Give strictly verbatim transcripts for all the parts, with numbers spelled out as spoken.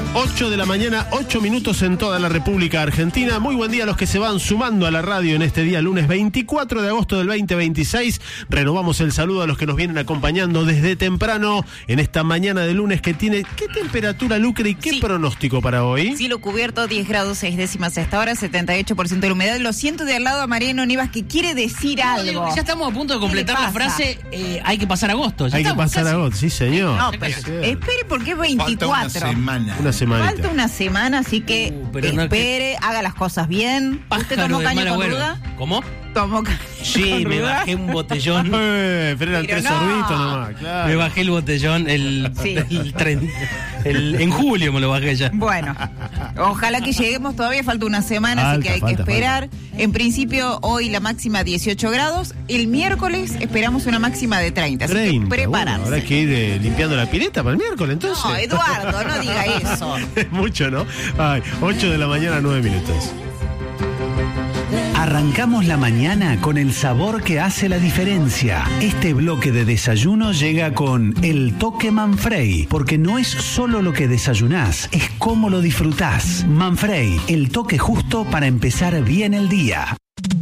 ocho de la mañana, ocho minutos en toda la República Argentina. Muy buen día a los que se van sumando a la radio en este día, lunes veinticuatro de agosto del veinte veintiséis. Renovamos el saludo a los que nos vienen acompañando desde temprano en esta mañana de lunes que tiene... ¿Qué temperatura, Lucre, y qué sí. pronóstico para hoy? Cielo cubierto, diez grados seis décimas a esta hora, setenta y ocho por ciento de la humedad. Lo siento de al lado a Mariano Nivas que quiere decir algo. Ya estamos a punto de completar la frase, eh, hay que pasar agosto. Ya hay que pasar casi. agosto, sí señor. No, pero espere porque es veinticuatro. Falta una semana. Una semanita. Falta una semana, así que uh, pero no espere, que... haga las cosas bien. ¿Usted tomó caña con ruda? ¿Cómo? Tomó caña Sí, me ruda? bajé un botellón. Eh, pero eran tres no. sorbitos nomás, claro. Me bajé el botellón el, sí. el, tren, el en julio me lo bajé ya. Bueno, ojalá que lleguemos, todavía falta una semana, falta, así que hay falta, que esperar. Falta. En principio, hoy la máxima dieciocho grados. El miércoles esperamos una máxima de treinta, así treinta, que prepararse. Bueno, habrá que ir eh, limpiando la pileta para el miércoles, entonces. No, Eduardo, no diga eso. Mucho, ¿no? Ay, ocho de la mañana, nueve minutos. Arrancamos la mañana con el sabor que hace la diferencia. Este bloque de desayuno llega con el toque Manfrey, porque no es solo lo que desayunás, es cómo lo disfrutás. Manfrey, el toque justo para empezar bien el día.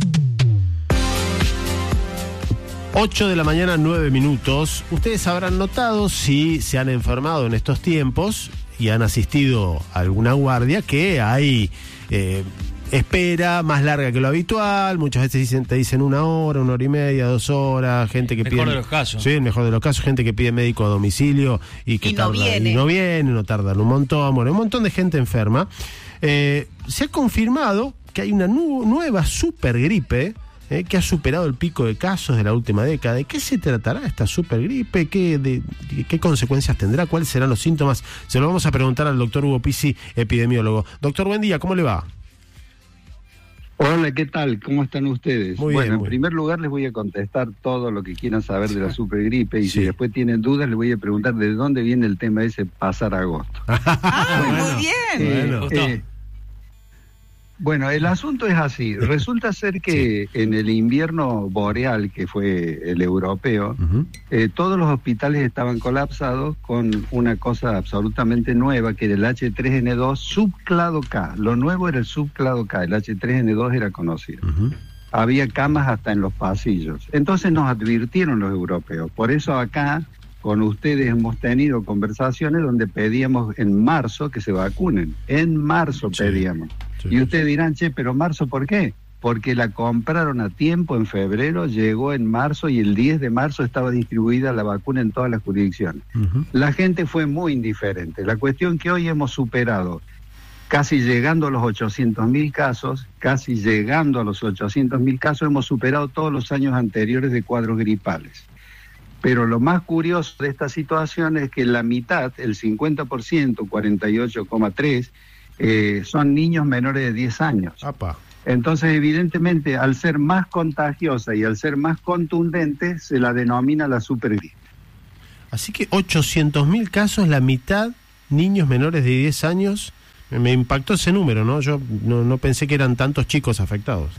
ocho de la mañana, nueve minutos. Ustedes habrán notado, si se han enfermado en estos tiempos y han asistido a alguna guardia, que hay... Eh, espera más larga que lo habitual, muchas veces dicen, te dicen una hora, una hora y media, dos horas, gente que mejor pide... Mejor de los casos. Sí, el mejor de los casos, gente que pide médico a domicilio y que y tarda, no viene. Y no viene, no tardan un montón, bueno, un montón de gente enferma. Eh, se ha confirmado que hay una nu- nueva supergripe eh, que ha superado el pico de casos de la última década. ¿De qué se tratará esta supergripe? ¿Qué, de, de, ¿Qué consecuencias tendrá? ¿Cuáles serán los síntomas? Se lo vamos a preguntar al doctor Hugo Pizzi, epidemiólogo. Doctor, buen día, ¿cómo le va? Hola, ¿qué tal? ¿Cómo están ustedes? Muy bueno, bien, en muy primer lugar les voy a contestar todo lo que quieran saber de la supergripe y sí. si después tienen dudas les voy a preguntar de dónde viene el tema ese pasar agosto. Ah, bueno, muy bien. Bueno. Eh, eh, bueno, el asunto es así. Resulta ser que sí. en el invierno boreal, que fue el europeo, uh-huh. eh, todos los hospitales estaban colapsados con una cosa absolutamente nueva, que era el hache tres ene dos subclado K. Lo nuevo era el subclado K, el hache tres ene dos era conocido. Uh-huh. Había camas hasta en los pasillos. Entonces nos advirtieron los europeos. Por eso acá, con ustedes hemos tenido conversaciones donde pedíamos en marzo que se vacunen. En marzo sí. pedíamos. Sí, y ustedes dirán, che, pero marzo, ¿por qué? Porque la compraron a tiempo en febrero, llegó en marzo y el diez de marzo estaba distribuida la vacuna en todas las jurisdicciones. Uh-huh. La gente fue muy indiferente. La cuestión que hoy hemos superado, casi llegando a los ochocientos mil casos, casi llegando a los ochocientos mil casos, hemos superado todos los años anteriores de cuadros gripales. Pero lo más curioso de esta situación es que la mitad, el cincuenta por ciento, cuarenta y ocho coma tres, Eh, son niños menores de diez años. Apa. Entonces, evidentemente, al ser más contagiosa y al ser más contundente, se la denomina la supergripe. Así que ochocientos mil casos, la mitad niños menores de diez años. Me impactó ese número, ¿no? Yo no, no pensé que eran tantos chicos afectados.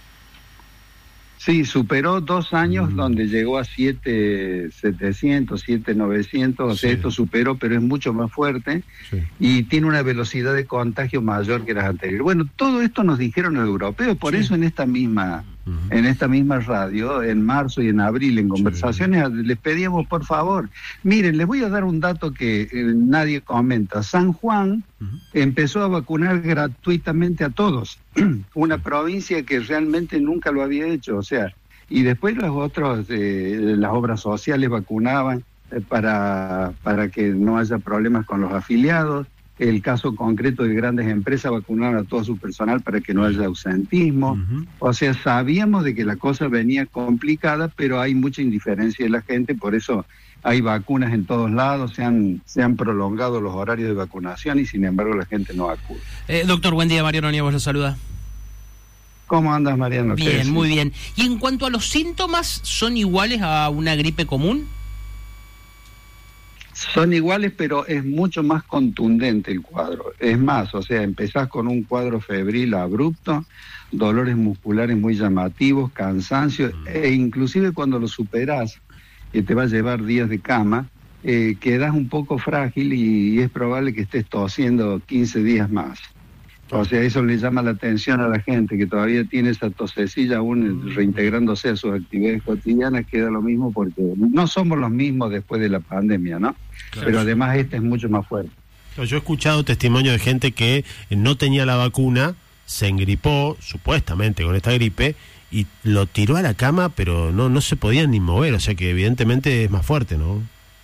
Sí, superó dos años mm. donde llegó a siete mil setecientos, siete mil novecientos, o sea, sí. esto superó, pero es mucho más fuerte sí. y tiene una velocidad de contagio mayor que las anteriores. Bueno, todo esto nos dijeron los europeos, por sí. eso en esta misma uh-huh. en esta misma radio, en marzo y en abril, en conversaciones, sí. les pedíamos, por favor, miren, les voy a dar un dato que eh, nadie comenta. San Juan uh-huh. empezó a vacunar gratuitamente a todos, una provincia que realmente nunca lo había hecho, o sea, y después los otros, eh, las obras sociales vacunaban eh, para, para que no haya problemas con los afiliados. El caso concreto de grandes empresas vacunaron a todo su personal para que no haya ausentismo. Uh-huh. O sea, sabíamos de que la cosa venía complicada, pero hay mucha indiferencia de la gente, por eso hay vacunas en todos lados, se han, se han prolongado los horarios de vacunación y sin embargo la gente no acude. Eh, doctor, buen día, Mariano Nievas lo saluda. ¿Cómo andas, Mariano? Bien, muy bien. Y en cuanto a los síntomas, ¿son iguales a una gripe común? Son iguales, pero es mucho más contundente el cuadro. Es más, o sea, empezás con un cuadro febril abrupto, dolores musculares muy llamativos, cansancio, e inclusive cuando lo superás, que te va a llevar días de cama, eh, quedas un poco frágil y, y es probable que estés tosiendo quince días más. O sea, eso le llama la atención a la gente, que todavía tiene esa tosecilla aún reintegrándose a sus actividades cotidianas, queda lo mismo porque no somos los mismos después de la pandemia, ¿no? Claro. Pero además este es mucho más fuerte. Yo he escuchado testimonio de gente que no tenía la vacuna, se engripó, supuestamente con esta gripe, y lo tiró a la cama, pero no, no se podían ni mover, o sea que evidentemente es más fuerte, ¿no?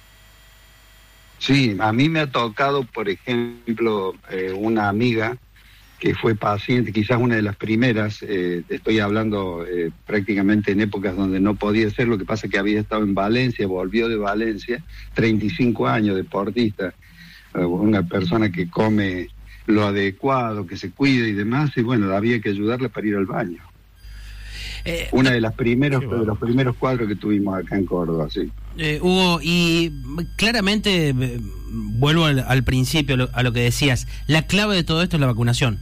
Sí, a mí me ha tocado, por ejemplo, eh, una amiga que fue paciente, quizás una de las primeras, eh, estoy hablando eh, prácticamente en épocas donde no podía ser, lo que pasa que había estado en Valencia, volvió de Valencia, treinta y cinco años, deportista, eh, una persona que come lo adecuado, que se cuida y demás, y bueno, había que ayudarle para ir al baño. Eh, una de las primeros, bueno. de los primeros cuadros que tuvimos acá en Córdoba, sí. Eh, Hugo, y claramente, eh, vuelvo al, al principio, lo, a lo que decías, la clave de todo esto es la vacunación.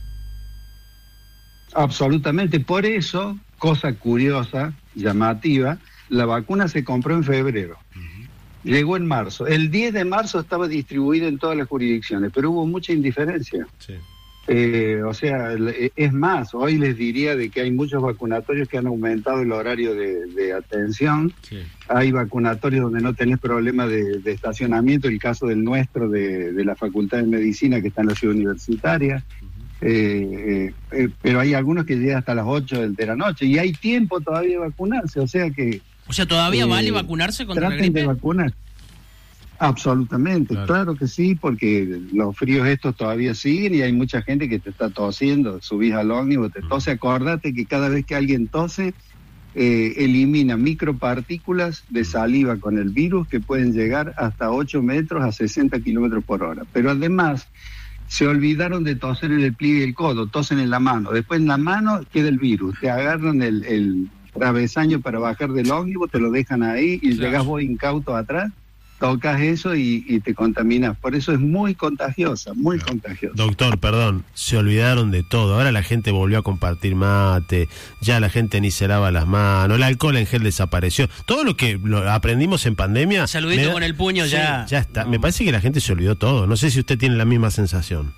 Absolutamente, por eso, cosa curiosa, llamativa, la vacuna se compró en febrero, uh-huh. llegó en marzo, el diez de marzo estaba distribuida en todas las jurisdicciones, pero hubo mucha indiferencia. Sí. Eh, o sea, es más, hoy les diría de que hay muchos vacunatorios que han aumentado el horario de, de atención, sí. Hay vacunatorios donde no tenés problema de, de estacionamiento, el caso del nuestro de, de la Facultad de Medicina que está en la ciudad universitaria, Eh, eh, pero hay algunos que llegan hasta las ocho de la noche y hay tiempo todavía de vacunarse, o sea que... O sea, ¿todavía eh, vale vacunarse contra la gripe? De vacunar. Absolutamente, claro. claro que sí, porque los fríos estos todavía siguen y hay mucha gente que te está tosiendo, subís al ómnibus, te tose, acordate que cada vez que alguien tose, eh, elimina micropartículas de saliva con el virus que pueden llegar hasta ocho metros a sesenta kilómetros por hora, pero además... Se olvidaron de toser en el pliegue del codo, tosen en la mano. Después en la mano queda el virus. Te agarran el, el travesaño para bajar del ómnibus, te lo dejan ahí y claro. Llegás vos incauto atrás, tocas eso y, y te contaminas. Por eso es muy contagiosa, muy claro. contagiosa. Doctor, perdón, se olvidaron de todo. Ahora la gente volvió a compartir mate, ya la gente ni se lava las manos, el alcohol en gel desapareció. Todo lo que lo aprendimos en pandemia... Saludito da, con el puño sí, ya... Ya está. No. Me parece que la gente se olvidó todo. No sé si usted tiene la misma sensación.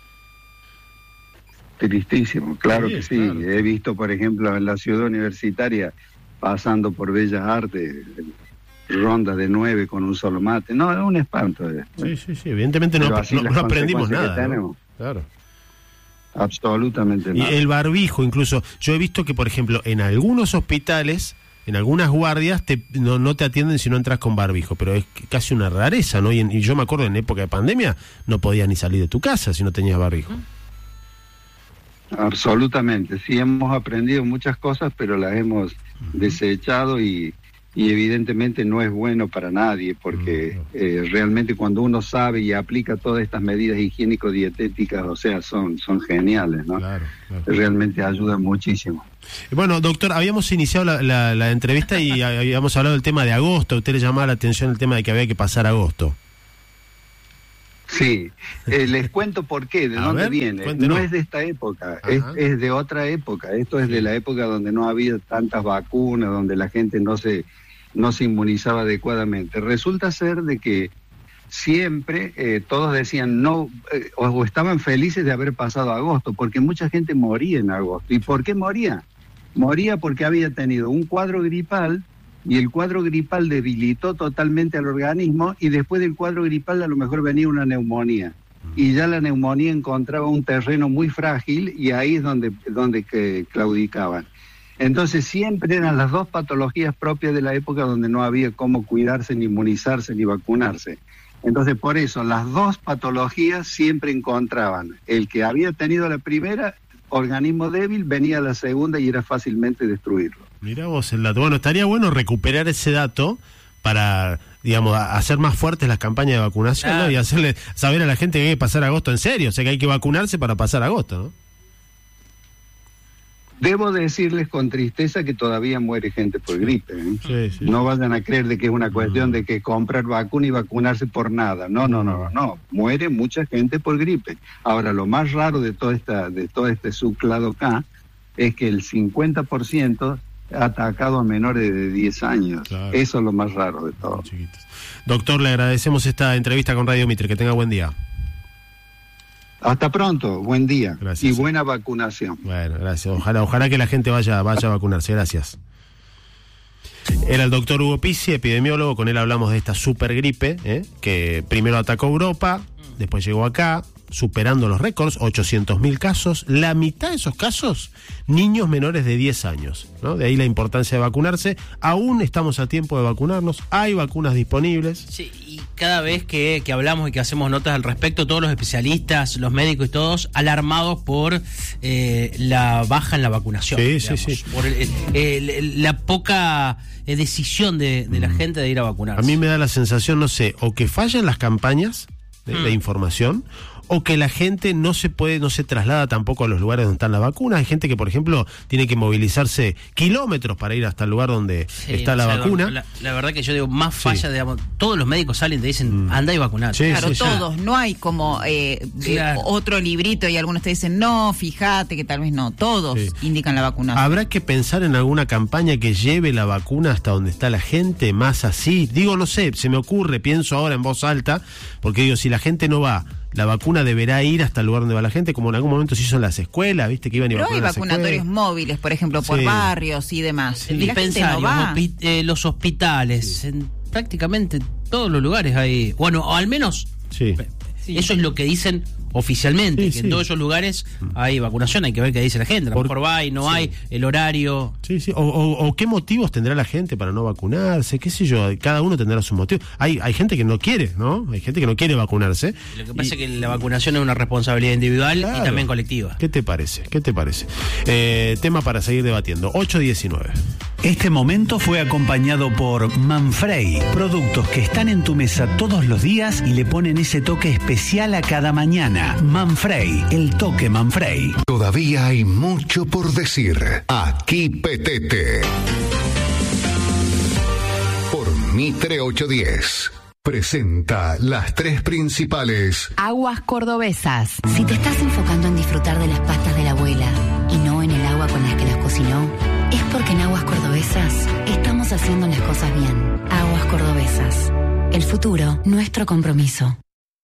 Tristísimo, claro sí, que sí. Claro. He visto, por ejemplo, en la ciudad universitaria, pasando por Bellas Artes... ronda de nueve con un solo mate. No, es un espanto. Sí, sí, sí. Evidentemente no, no, no aprendimos nada. ¿No? Claro. Absolutamente nada. Y el barbijo, incluso. Yo he visto que, por ejemplo, en algunos hospitales, en algunas guardias, te, no, no te atienden si no entras con barbijo, pero es casi una rareza, ¿no? Y, en, y yo me acuerdo en época de pandemia, no podías ni salir de tu casa si no tenías barbijo. Absolutamente. Sí, hemos aprendido muchas cosas, pero las hemos uh-huh. desechado y... y evidentemente no es bueno para nadie, porque eh, realmente cuando uno sabe y aplica todas estas medidas higiénico-dietéticas, o sea, son, son geniales, ¿no? Claro, claro. Realmente ayudan muchísimo. Bueno, doctor, habíamos iniciado la, la, la entrevista y habíamos hablado del tema de agosto. A usted le llamaba la atención el tema de que había que pasar agosto. Sí, eh, les cuento por qué, de a dónde ver, viene. Cuéntenos. No es de esta época, es, es de otra época. Esto es de la época donde no había tantas vacunas, donde la gente no se... no se inmunizaba adecuadamente. Resulta ser de que siempre eh, todos decían no, eh, o, o estaban felices de haber pasado agosto, porque mucha gente moría en agosto. ¿Y por qué moría? Moría porque había tenido un cuadro gripal y el cuadro gripal debilitó totalmente al organismo y después del cuadro gripal a lo mejor venía una neumonía. Y ya la neumonía encontraba un terreno muy frágil y ahí es donde, donde que claudicaban. Entonces siempre eran las dos patologías propias de la época donde no había cómo cuidarse, ni inmunizarse, ni vacunarse. Entonces por eso las dos patologías siempre encontraban. El que había tenido la primera, organismo débil, venía la segunda y era fácilmente destruirlo. Mirá vos el dato. Bueno, estaría bueno recuperar ese dato para, digamos, hacer más fuertes las campañas de vacunación, ah. ¿no? Y hacerle saber a la gente que hay que pasar agosto en serio. O sea que hay que vacunarse para pasar agosto, ¿no? Debo decirles con tristeza que todavía muere gente por gripe. ¿eh? Sí, sí. No vayan a creer de que es una cuestión de que comprar vacuna y vacunarse por nada. No, no, no, no. Muere mucha gente por gripe. Ahora, lo más raro de toda esta, de todo este subclado acá es que el cincuenta por ciento atacado a menores de diez años. Claro. Eso es lo más raro de todo. Chiquitos. Doctor, le agradecemos esta entrevista con Radio Mitre. Que tenga buen día. Hasta pronto, buen día. Gracias. Y buena vacunación. Bueno, gracias. Ojalá, ojalá que la gente vaya, vaya a vacunarse. Gracias. Era el doctor Hugo Pizzi, epidemiólogo. Con él hablamos de esta supergripe, ¿eh? que primero atacó Europa, después llegó acá, superando los récords, ochocientos mil casos. La mitad de esos casos, niños menores de diez años, ¿no? De ahí la importancia de vacunarse. Aún estamos a tiempo de vacunarnos. Hay vacunas disponibles. Sí, y cada vez que, que hablamos y que hacemos notas al respecto, todos los especialistas, los médicos y todos alarmados por eh, la baja en la vacunación. Sí, digamos, sí, sí. Por el, el, la poca eh, decisión de, de la mm. gente de ir a vacunarse. A mí me da la sensación, no sé, o que fallan las campañas de, mm. de información, o que la gente no se puede, no se traslada tampoco a los lugares donde están las vacunas. Hay gente que, por ejemplo, tiene que movilizarse kilómetros para ir hasta el lugar donde sí, está la vacuna. La, la verdad que yo digo, más falla, sí. digamos, todos los médicos salen y te dicen, mm. anda y vacunate. Sí, claro, sí, todos, sí. no hay como eh, claro. otro librito y algunos te dicen, no, fíjate que tal vez no, todos sí. indican la vacunación. Habrá que pensar en alguna campaña que lleve la vacuna hasta donde está la gente, más así. Digo, no sé, se me ocurre, pienso ahora en voz alta, porque digo, si la gente no va, la vacuna deberá ir hasta el lugar donde va la gente, como en algún momento se hizo en las escuelas, viste que iban y Pero vacunaban. Pero hay vacunatorios móviles, por ejemplo, por sí. barrios y demás. Sí. Y la gente no va. Hospi- eh, los hospitales, sí. en prácticamente todos los lugares hay, bueno, o al menos sí. Sí. eso es lo que dicen oficialmente, sí, que sí. en todos esos lugares hay vacunación, hay que ver qué dice la gente, a lo mejor va y no sí. hay, el horario. Sí, sí, o, o, o qué motivos tendrá la gente para no vacunarse, qué sé yo, cada uno tendrá sus motivos. Hay hay gente que no quiere, ¿no? Hay gente que no quiere vacunarse. Lo que pasa y, es que la vacunación es una responsabilidad individual claro. y también colectiva. ¿Qué te parece? ¿Qué te parece? Eh, tema para seguir debatiendo, ocho diecinueve. Este momento fue acompañado por Manfrey, productos que están en tu mesa todos los días y le ponen ese toque especial a cada mañana. Manfrey, el toque Manfrey. Todavía hay mucho por decir. Aquí Petete. Por Mitre ochocientos diez. Presenta las tres principales aguas cordobesas. Si te estás enfocando en disfrutar de las pastas de la abuela y no en el agua con las que las cocinó, es porque en Aguas Cordobesas estamos haciendo las cosas bien. Aguas Cordobesas. El futuro, nuestro compromiso.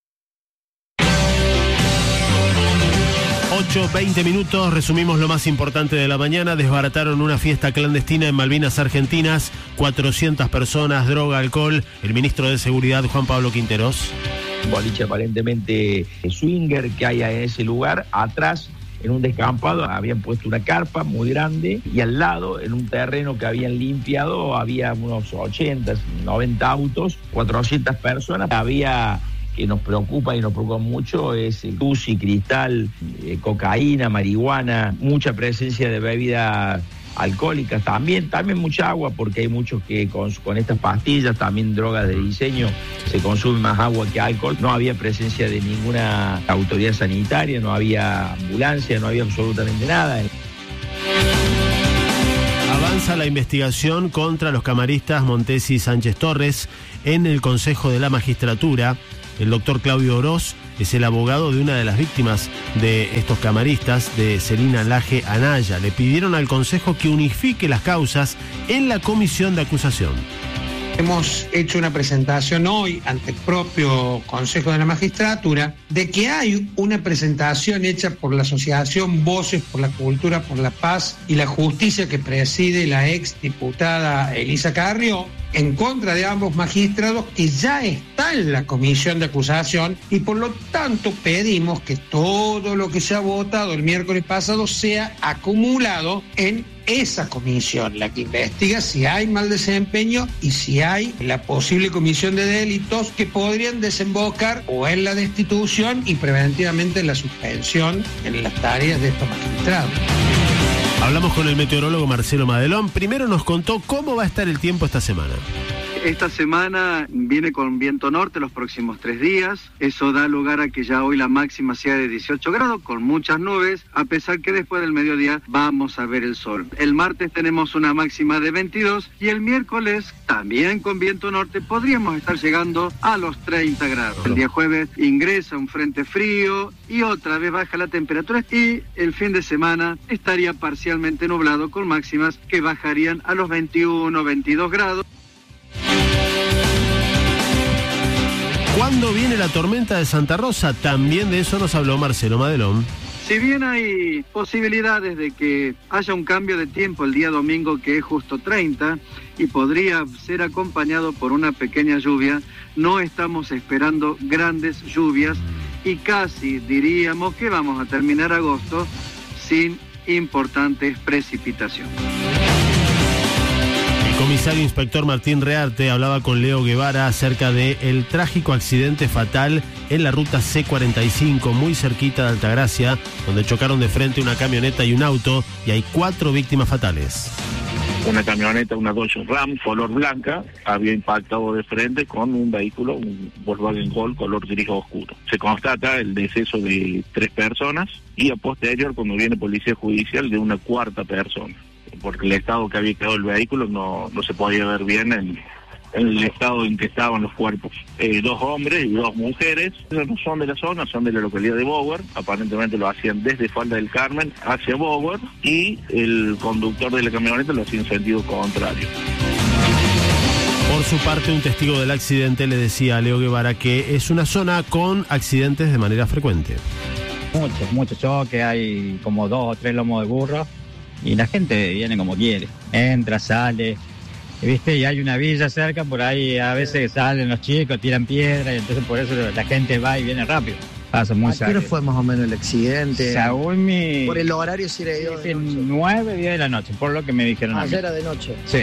ocho, veinte minutos, resumimos lo más importante de la mañana. Desbarataron una fiesta clandestina en Malvinas Argentinas, cuatrocientas personas, droga, alcohol. El ministro de Seguridad, Juan Pablo Quinteros. Un boliche aparentemente swinger que hay en ese lugar. Atrás, en un descampado, habían puesto una carpa muy grande y al lado, en un terreno que habían limpiado, había unos ochenta, noventa autos, cuatrocientas personas. Había... que nos preocupa y nos preocupa mucho es el tusi, cristal, eh, cocaína, marihuana, mucha presencia de bebidas alcohólicas, también también mucha agua, porque hay muchos que con, con estas pastillas, también drogas de diseño, se consume más agua que alcohol. No había presencia de ninguna autoridad sanitaria, no había ambulancia, no había absolutamente nada. Avanza la investigación contra los camaristas Montesi y Sánchez Torres en el Consejo de la Magistratura. El doctor Claudio Oroz es el abogado de una de las víctimas de estos camaristas, de Celina Laje Anaya. Le pidieron al Consejo que unifique las causas en la comisión de acusación. Hemos hecho una presentación hoy ante el propio Consejo de la Magistratura de que hay una presentación hecha por la Asociación Voces por la Cultura, por la Paz y la Justicia que preside la ex diputada Elisa Carrió, en contra de ambos magistrados, que ya está en la comisión de acusación, y por lo tanto pedimos que todo lo que se ha votado el miércoles pasado sea acumulado en esa comisión, la que investiga si hay mal desempeño y si hay la posible comisión de delitos que podrían desembocar o en la destitución y preventivamente en la suspensión en las tareas de estos magistrados. Hablamos con el meteorólogo Marcelo Madelón. Primero nos contó cómo va a estar el tiempo esta semana. Esta semana viene con viento norte los próximos tres días. Eso da lugar a que ya hoy la máxima sea de dieciocho grados, con muchas nubes, a pesar que después del mediodía vamos a ver el sol. El martes tenemos una máxima de veintidós y el miércoles, también con viento norte, podríamos estar llegando a los treinta grados. El día jueves ingresa un frente frío y otra vez baja la temperatura y el fin de semana estaría parcialmente nublado con máximas que bajarían a los veintiuno, veintidós grados. ¿Cuándo viene la tormenta de Santa Rosa? También de eso nos habló Marcelo Madelón. Si bien hay posibilidades de que haya un cambio de tiempo el día domingo, que es justo treinta, y podría ser acompañado por una pequeña lluvia, no estamos esperando grandes lluvias y casi diríamos que vamos a terminar agosto sin importantes precipitaciones. El comisario inspector Martín Rearte hablaba con Leo Guevara acerca del trágico accidente fatal en la ruta C cuarenta y cinco, muy cerquita de Altagracia, donde chocaron de frente una camioneta y un auto y hay cuatro víctimas fatales. Una camioneta, una Dodge Ram color blanca, había impactado de frente con un vehículo, un Volkswagen Gol color gris oscuro. Se constata el deceso de tres personas y a posterior, cuando viene policía judicial, de una cuarta persona, porque el estado que había quedado el vehículo no, no se podía ver bien en, en el estado en que estaban los cuerpos. Eh, dos hombres y dos mujeres, ellos no son de la zona, son de la localidad de Bower, aparentemente lo hacían desde Falda del Carmen hacia Bower, y el conductor de la camioneta lo hacía en sentido contrario. Por su parte, un testigo del accidente le decía a Leo Guevara que es una zona con accidentes de manera frecuente. Muchos, muchos choques, hay como dos o tres lomos de burro. Y la gente viene como quiere, entra, sale, ¿viste? Y hay una villa cerca, por ahí a veces salen los chicos, tiran piedras, y entonces por eso la gente va y viene rápido. Pasa muy cerca. ¿A qué hora fue más o menos el accidente? Según mi... Por el horario sí era de noche. nueve, diez de la noche, por lo que me dijeron a mí. Ayer era de noche. Sí.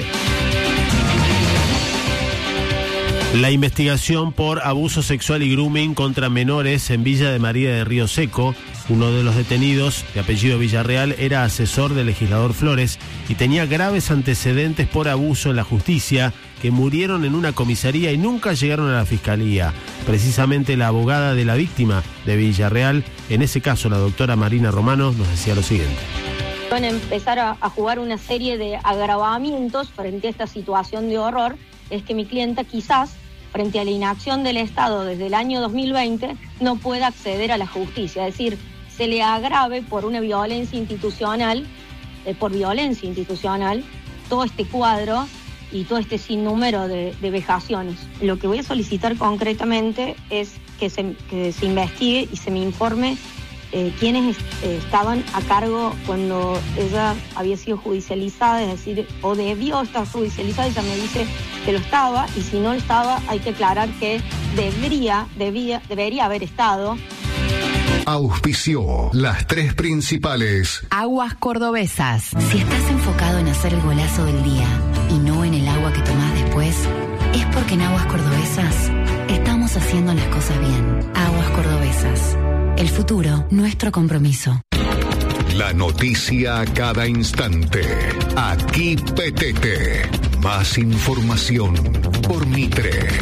La investigación por abuso sexual y grooming contra menores en Villa de María de Río Seco. Uno de los detenidos, de apellido Villarreal, era asesor del legislador Flores y tenía graves antecedentes por abuso en la justicia que murieron en una comisaría y nunca llegaron a la fiscalía. Precisamente la abogada de la víctima de Villarreal, en ese caso la doctora Marina Romano, nos decía lo siguiente. Van a empezar a, a jugar una serie de agravamientos frente a esta situación de horror. Es que mi clienta quizás, frente a la inacción del Estado desde el año dos mil veinte, no pueda acceder a la justicia. Es decir, se le agrave por una violencia institucional, eh, por violencia institucional, todo este cuadro y todo este sinnúmero de, de vejaciones. Lo que voy a solicitar concretamente es que se, que se investigue y se me informe eh, quiénes eh, estaban a cargo cuando ella había sido judicializada, es decir, o debió estar judicializada. Ella me dice que lo estaba, y si no lo estaba, hay que aclarar que debería, debía, debería haber estado. Auspició las tres principales. Aguas Cordobesas. Si estás enfocado en hacer el golazo del día y no en el agua que tomás después, es porque en Aguas Cordobesas estamos haciendo las cosas bien. Aguas Cordobesas. El futuro, nuestro compromiso. La noticia a cada instante. Aquí P T T. Más información por Mitre.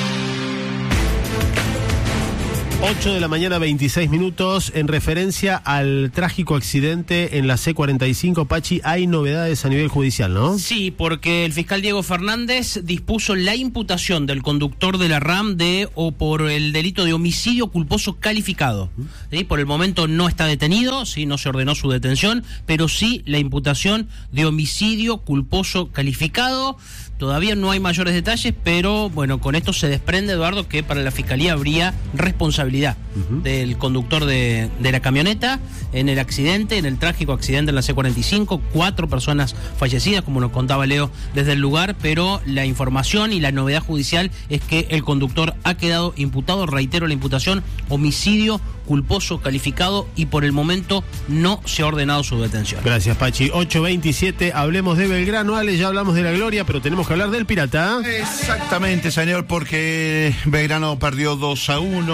ocho de la mañana, veintiséis minutos. En referencia al trágico accidente en la C cuarenta y cinco, Pachi, hay novedades a nivel judicial, ¿no? Sí, porque el fiscal Diego Fernández dispuso la imputación del conductor de la RAM de o por el delito de homicidio culposo calificado. ¿Sí? Por el momento no está detenido, sí, no se ordenó su detención, pero sí la imputación de homicidio culposo calificado. Todavía no hay mayores detalles, pero bueno, con esto se desprende, Eduardo, que para la Fiscalía habría responsabilidad uh-huh. del conductor de, de la camioneta en el accidente, en el trágico accidente en la C cuarenta y cinco, cuatro personas fallecidas, como nos contaba Leo desde el lugar, pero la información y la novedad judicial es que el conductor ha quedado imputado, reitero la imputación, homicidio culposo calificado, y por el momento no se ha ordenado su detención. Gracias, Pachi. ocho veintisiete, hablemos de Belgrano. Ale, ya hablamos de la Gloria, pero tenemos que hablar del Pirata. Exactamente, señor, porque Belgrano perdió dos a uno, no ha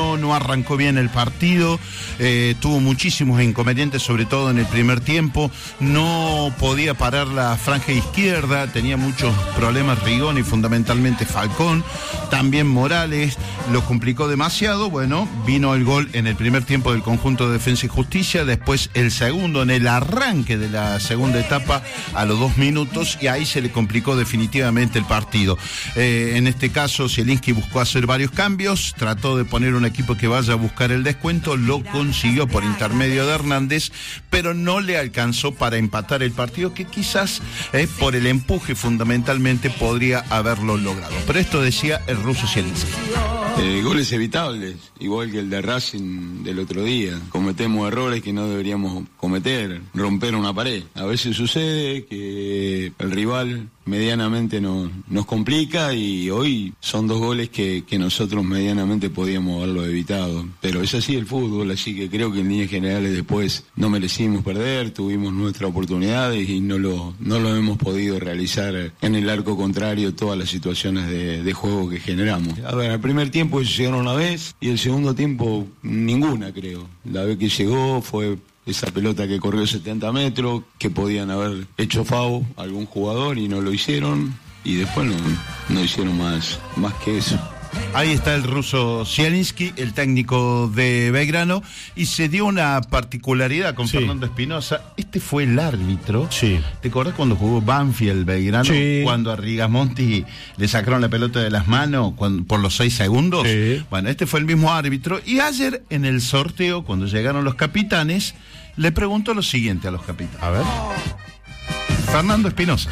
arrancó bien el partido, eh, tuvo muchísimos inconvenientes, sobre todo en el primer tiempo, no podía parar la franja izquierda, tenía muchos problemas Rigoni, fundamentalmente Falcón, también Morales, lo complicó demasiado. Bueno, vino el gol en el primer tiempo del conjunto de Defensa y Justicia, después el segundo en el arranque de la segunda etapa a los dos minutos, y ahí se le complicó definitivamente el partido. Eh, en este caso Zielinski buscó hacer varios cambios, trató de poner un equipo que vaya a buscar el descuento, lo consiguió por intermedio de Hernández, pero no le alcanzó para empatar el partido, que quizás eh, por el empuje fundamentalmente podría haberlo logrado. Pero esto decía el ruso Zielinski. Eh, goles evitables, igual que el de Racing del otro día. Cometemos errores que no deberíamos cometer, romper una pared. A veces sucede que el rival medianamente nos, nos complica, y hoy son dos goles que, que nosotros medianamente podíamos haberlo evitado. Pero es así el fútbol, así que creo que en líneas generales después no merecimos perder, tuvimos nuestras oportunidades y no lo, no lo hemos podido realizar en el arco contrario todas las situaciones de, de juego que generamos. A ver, al primer tiempo ellos llegaron una vez y el segundo tiempo ninguna, creo. La vez que llegó fue esa pelota que corrió setenta metros, que podían haber hecho foul a algún jugador y no lo hicieron, y después no, no hicieron más, más que eso. Ahí está el ruso Zielinski, el técnico de Belgrano, y se dio una particularidad con sí. Fernando Espinosa. Este fue el árbitro. Sí. ¿Te acordás cuando jugó Banfield Belgrano? Sí. Cuando a Rigamonti le sacaron la pelota de las manos cuando, por los seis segundos. Sí. Bueno, este fue el mismo árbitro. Y ayer en el sorteo, cuando llegaron los capitanes, le preguntó lo siguiente a los capitanes. A ver. Fernando Espinosa.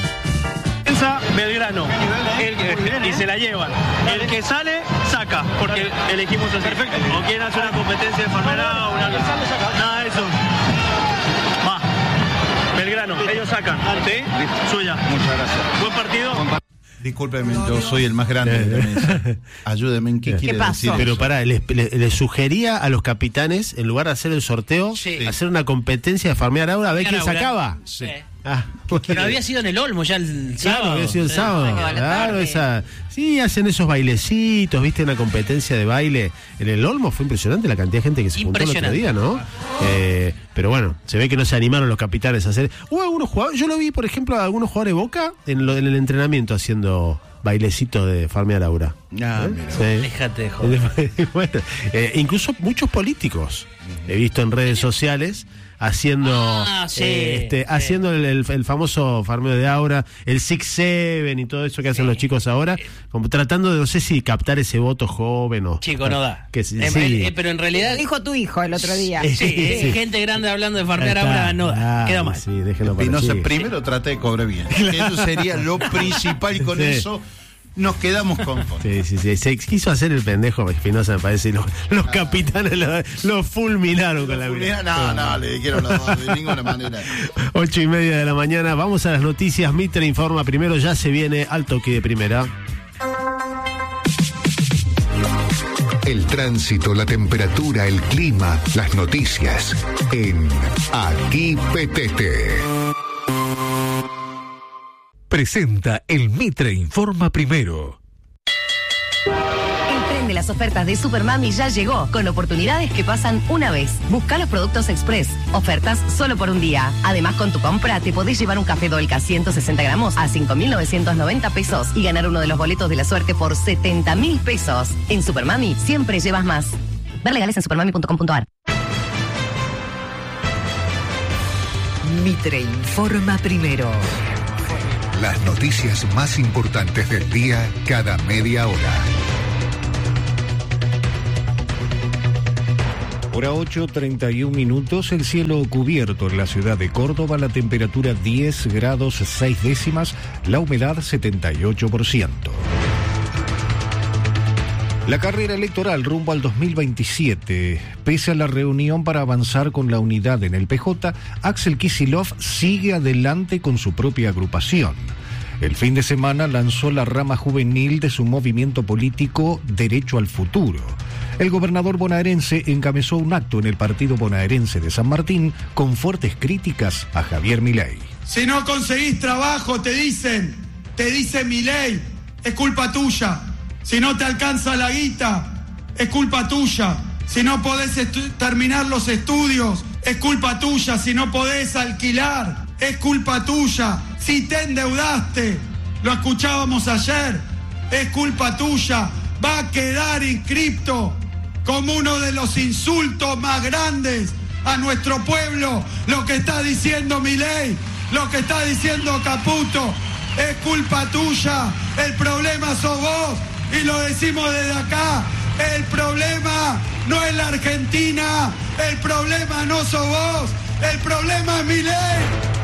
Belgrano, el, y se la llevan. El que sale, saca, porque elegimos así. Perfecto. O quieren hacer una competencia de enfermedad o una... Nada de eso. Va. Belgrano, ellos sacan. ¿Sí? Suya. Muchas gracias. Buen partido. Discúlpeme, yo soy el más grande de la mesa. Ayúdeme, ¿en qué, ¿Qué quiere pasó? decir? Pero pará, les, les, les sugería a los capitanes, en lugar de hacer el sorteo, sí. hacer una competencia de farmear ahora, a ver quién sacaba. Sí. Ah, pero había sido en el Olmo ya el sábado. Claro, había sido el sábado. Sí. Claro, esa, sí, hacen esos bailecitos, viste, una competencia de baile. En el Olmo fue impresionante la cantidad de gente que se juntó el otro día, ¿no? Eh, pero bueno, se ve que no se animaron los capitanes a hacer. Hubo algunos jugadores, yo lo vi, por ejemplo, a algunos jugadores de Boca en, lo, en el entrenamiento haciendo bailecito de farmear Laura. Ah, ¿Eh? mira. Sí. Déjate de joder. Bueno, eh, incluso muchos políticos he visto en redes sociales haciendo ah, sí, eh, este, sí. haciendo el, el, el famoso farmeo de Aura, el Six Seven y todo eso que hacen sí. los chicos ahora, como tratando de, no sé si captar ese voto joven o... Chico, no da. Que, sí, eh, sí. Eh, pero en realidad... Dijo tu hijo el otro día. Sí, eh, sí. Gente grande hablando de farmear Aura no da. Ah, queda mal. Sí, déjenlo para Espinosa, primero trate de cobrar bien. Eso sería lo principal, y con sí. eso... nos quedamos conformes. Sí, sí, sí. Se quiso hacer el pendejo Espinosa, me parece, y los, los capitanes lo, lo fulminaron con la vida. No, no, le dijeron no, de ninguna manera. Ocho y media de la mañana, vamos a las noticias. Mitre informa primero, ya se viene al toque de primera. El tránsito, la temperatura, el clima, las noticias en Aquí Petete. Presenta el Mitre Informa Primero. El tren de las ofertas de Supermami ya llegó, con oportunidades que pasan una vez. Busca los productos Express, ofertas solo por un día. Además, con tu compra te podés llevar un café Dolca ciento sesenta gramos a cinco mil novecientos noventa pesos y ganar uno de los boletos de la suerte por setenta mil pesos. En Supermami siempre llevas más. Ver legales en supermami punto com punto ar. Mitre Informa Primero. Las noticias más importantes del día cada media hora. Hora ocho, treinta y un minutos, el cielo cubierto en la ciudad de Córdoba, la temperatura diez grados seis décimas, la humedad setenta y ocho por ciento. La carrera electoral rumbo al dos mil veintisiete. Pese a la reunión para avanzar con la unidad en el P J, Axel Kicillof sigue adelante con su propia agrupación. El fin de semana lanzó la rama juvenil de su movimiento político Derecho al Futuro. El gobernador bonaerense encabezó un acto en el partido bonaerense de San Martín con fuertes críticas a Javier Milei. Si no conseguís trabajo, te dicen, te dice Milei, es culpa tuya. Si no te alcanza la guita, es culpa tuya. Si no podés terminar los estudios, es culpa tuya. Si no podés alquilar, es culpa tuya. Si te endeudaste, lo escuchábamos ayer, es culpa tuya. Va a quedar inscripto como uno de los insultos más grandes a nuestro pueblo lo que está diciendo Milei, lo que está diciendo Caputo. Es culpa tuya. El problema sos vos, y lo decimos desde acá. El problema no es la Argentina, el problema no sos vos, el problema es Milei.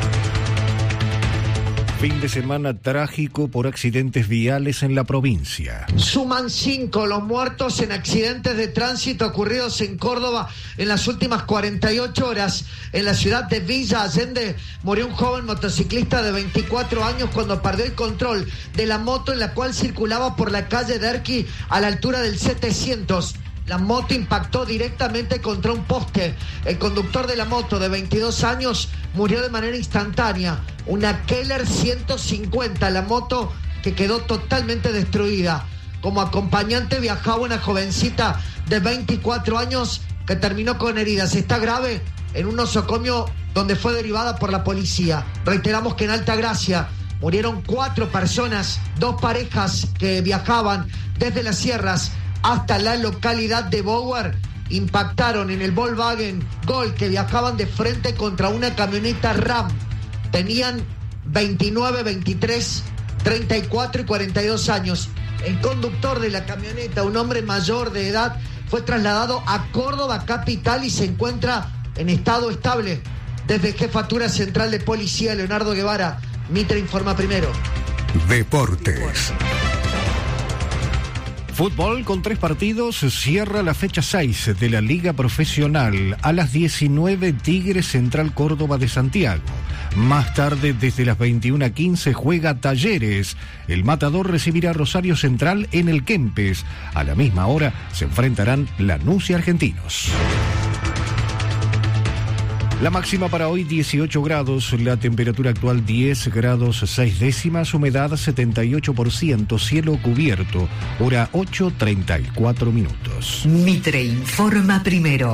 Fin de semana trágico por accidentes viales en la provincia. Suman cinco los muertos en accidentes de tránsito ocurridos en Córdoba en las últimas cuarenta y ocho horas. En la ciudad de Villa Allende murió un joven motociclista de veinticuatro años cuando perdió el control de la moto en la cual circulaba por la calle Derqui a la altura del setecientos. La moto impactó directamente contra un poste. El conductor de la moto, de veintidós años, murió de manera instantánea. Una Keller ciento cincuenta, la moto que quedó totalmente destruida. Como acompañante viajaba una jovencita de veinticuatro años que terminó con heridas. Está grave en un nosocomio donde fue derivada por la policía. Reiteramos que en Altagracia murieron cuatro personas, dos parejas que viajaban desde las sierras hasta la localidad de Bower, impactaron en el Volkswagen Gol que viajaban de frente contra una camioneta Ram. Tenían veintinueve, veintitrés, treinta y cuatro y cuarenta y dos años. El conductor de la camioneta, un hombre mayor de edad, fue trasladado a Córdoba capital y se encuentra en estado estable. Desde Jefatura Central de Policía, Leonardo Guevara, Mitre informa primero. Deportes. Fútbol con tres partidos, cierra la fecha seis de la Liga Profesional. A las diecinueve, Tigre Central Córdoba de Santiago. Más tarde, desde las veintiuna quince, juega Talleres. El Matador recibirá Rosario Central en el Kempes. A la misma hora se enfrentarán Lanús y Argentinos. La máxima para hoy dieciocho grados, la temperatura actual diez grados seis décimas, humedad setenta y ocho por ciento, cielo cubierto, hora ocho treinta y cuatro minutos. Mitre informa primero.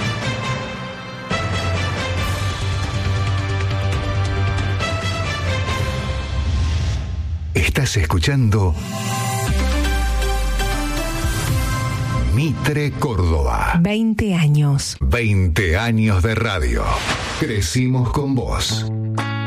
Estás escuchando Mitre Córdoba. veinte años. veinte años de radio. Crecimos con vos.